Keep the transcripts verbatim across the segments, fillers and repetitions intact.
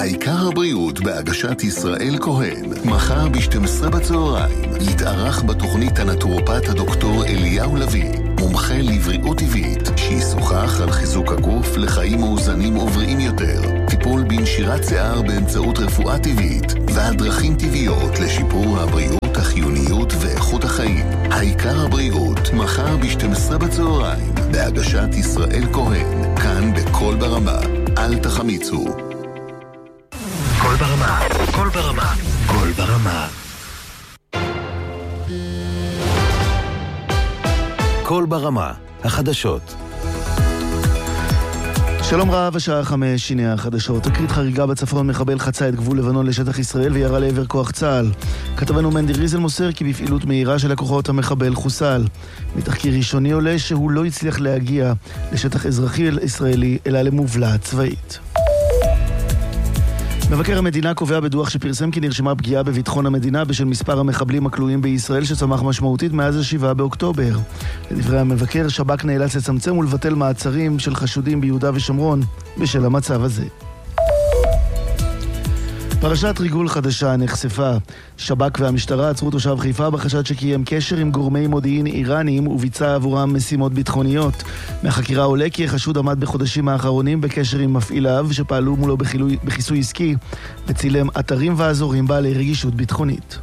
העיקר הבריאות בהגשת ישראל כהן. מחר ב-שתים עשרה בצהריים יתארח בתוכנית הנטורופט הדוקטור אליהו לוי, מומחה לבריאות טבעית, שישוחח על חיזוק הגוף לחיים מאוזנים ובריאים יותר, טיפול בנשירת שיער באמצעות רפואה טבעית, ועל דרכים טבעיות לשיפור הבריאות, החיוניות ואיכות החיים. העיקר הבריאות, מחר ב-שתים עשרה בצהריים בהגשת ישראל כהן, כאן בכל ברמה. אל תחמיצו. כל ברמה, כל ברמה, כל ברמה. כל ברמה, החדשות. שלום רב, השעה חמש, הנה החדשות. תקרית חריגה בצפון, מחבל חצה את גבול לבנון לשטח ישראל וירה לעבר כוח צה"ל. כתבנו מנדי ריזל מוסר כי בפעילות מהירה של הכוחות המחבל חוסל. מתחקיר ראשוני עולה שהוא לא הצליח להגיע לשטח אזרחי ישראלי, אלא למובלעת צבאית. מבקר המדינה קובע בדוח שפרסם כי נרשמה פגיעה בביטחון המדינה בשל מספר המחבלים הכלואים בישראל שצמח משמעותית מאז השבעה באוקטובר. לדברי המבקר, שב"כ נאלץ לצמצם ולבטל מעצרים של חשודים ביהודה ושומרון בשל המצב הזה. פרשת ריגול חדשה נחשפה. שב"כ והמשטרה עצרו תושב חיפה בחשד שקיים קשר עם גורמי מודיעין איראנים וביצע עבורם משימות ביטחוניות. מהחקירה עולה כי החשוד עמד בחודשים האחרונים בקשר עם מפעיליו שפעלו מולו בחילוי, בכיסוי עסקי וצילם אתרים ואזורים בעלי רגישות ביטחונית.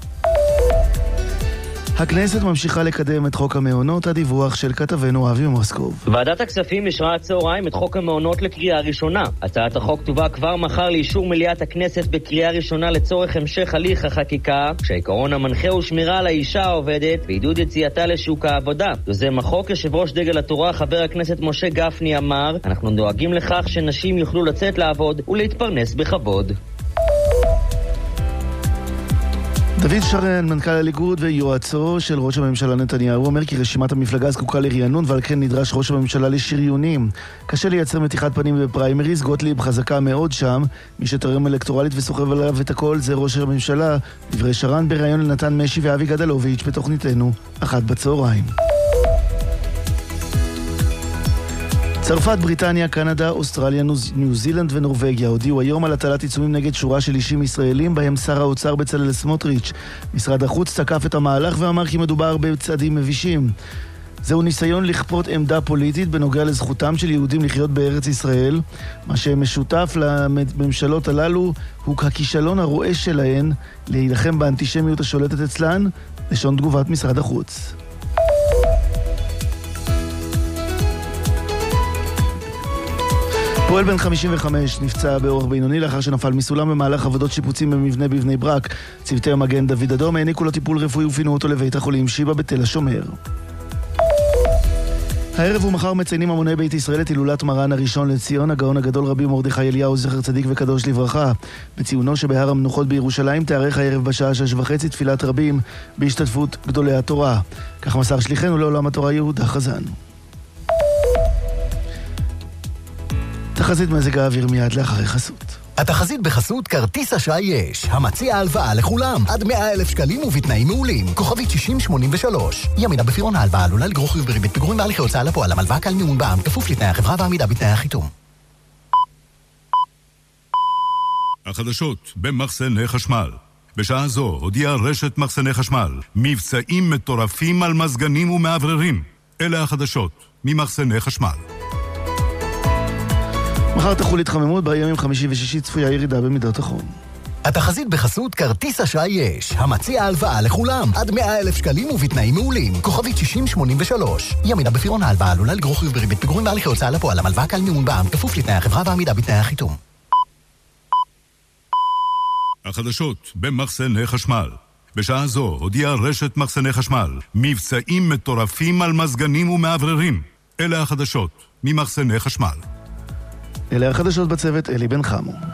הכנסת ממשיכה לקדם את חוק המעונות, הדיווח של כתבנו אבי מוסקוב. ועדת הכספים אישרה הצהריים את חוק המעונות לקריאה ראשונה. הצעת החוק תובא כבר מחר לאישור מליאת הכנסת בקריאה ראשונה לצורך המשך הליך החקיקה, כשהעיקרון המנחה הוא שמירה על האישה העובדת ועידוד יציאתה לשוק העבודה. יוזם החוק, יושב ראש דגל התורה, חבר הכנסת משה גפני, אמר, אנחנו דואגים לכך שנשים יוכלו לצאת לעבוד ולהתפרנס בכבוד. דוד שרן, מנכ"ל הליכוד ויועצו של ראש הממשלה נתניהו, אומר כי רשימת המפלגה זקוקה לרענון ועל כן נדרש ראש הממשלה לשריונים. קשה לייצר מתיחת פנים בפריימריז, גוטליב חזקה מאוד שם, מי שתרם אלקטורלית וסוחב עליו את הכל זה ראש הממשלה. דברי שרן בראיון לנתן משי ואבי גדלוביץ' בתוכניתנו אחת בצהריים. צרפת, בריטניה, קנדה, אוסטרליה, ניו זילנד ונורווגיה הודיעו היום על הטלת עיצומים נגד שורה של אישים ישראלים, בהם שר האוצר בצלאל סמוטריץ'. משרד החוץ תקף את המהלך ואמר כי מדובר בצעדים מבישים. זהו ניסיון לכפות עמדה פוליטית בנוגע לזכותם של יהודים לחיות בארץ ישראל. מה שמשותף לממשלות הללו הוא הכישלון הרועש שלהן להילחם באנטישמיות השולטת אצלן, לשון תגובת משרד החוץ. פועל בן חמישים וחמש נפצע באורח בינוני לאחר שנפל מסולם במהלך עבודות שיפוצים במבנה בבני ברק. צוותי המגן דוד אדום העניקו לו טיפול רפואי ופינו אותו לבית החולים שיבא בתל השומר. הערב ומחר מציינים המוני בית ישראל את הילולת מרן הראשון לציון, הגאון הגדול רבי מרדכי אליהו זכר צדיק וקדוש לברכה. בציונו שבהר המנוחות בירושלים תארך הערב בשעה שש וחצי תפילת רבים בהשתתפות גדולי התורה. כך מסר שליחנו לעולם התורה יהודה חזן. תחזית מזג האוויר מיד לאחרי חסות. התחזית בחסות כרטיס אשראי יש, המציע הלוואה לכולם, עד מאה אלף שקלים ובתנאים מעולים. כוכבית שישים שמונים ושלוש. ימינה בפירעון ההלוואה עלולה לגרור חיוב בריבית פיגורים בהליכי הוצאה לפועל. המלוואה קל מימון בע"מ, כפוף לתנאי החברה ועמידה בתנאי החיתום. החדשות במחסני חשמל. בשעה זו הודיעה רשת מחסני חשמל מבצעים מטורפים על מזגנים ומעבררים. אלה החדשות ממחסני חשמל. מחר תחול התחממות, בימים חמישי ושישי צפויה ירידה במידות החום. התחזית בחסות כרטיס אשראי יש, המציע הלוואה לכולם, עד מאה אלף שקלים ובתנאים מעולים. כוכבית שישים שמונים ושלוש. ימינה בפירעון ההלוואה עלולה לגרור חיוב בריבית פיגורים בהליכי הוצאה לפועל. המלוואה קל מימון בע"מ, כפוף לתנאי החברה ועמידה בתנאי החיתום. החדשות במחסני חשמל. בשעה זו הודיעה רשת מחסני חשמל מבצעים מטורפים על מזגנים ומעבררים. אלה החדשות ממחסני חשמל. אלה החדשות בצוות, אלי בן חמו.